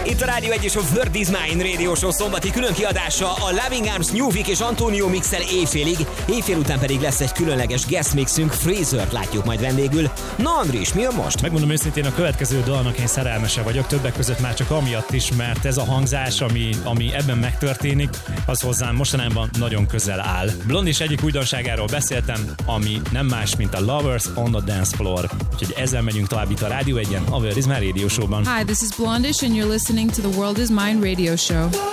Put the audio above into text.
Itt a Rádió 1 és a World is Mine Radio Show szombati külön kiadása a Loving Arms, New Vic és Antonio mixel éjfélig, éjfél után pedig lesz egy különleges guest mixünk, Fraser-t látjuk majd vendégül. Na Andris, mi jön most? Megmondom őszintén, a következő dalnak én szerelmese vagyok, többek között már csak amiatt is, mert ez a hangzás, ami ebben megtörténik, az hozzám mostanában nagyon közel áll. Blondie egyik újdonságáról beszéltem, ami nem más, mint a Lovers on the Dance Floor. Úgyhogy ezzel megyünk tovább itt a Rádió 1-en, a World is Mine Radio Show-ban. Hi, this is Blondish and you're listening to the World is Mine Radio Show.